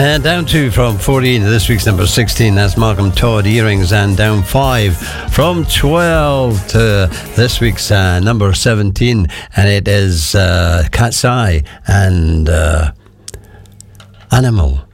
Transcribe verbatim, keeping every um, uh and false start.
And down two from fourteen to this week's number sixteen, that's Malcolm Todd, Earrings, and down five from twelve to this week's uh, number seventeen, and it is uh, Cat's Eye and uh, Animal.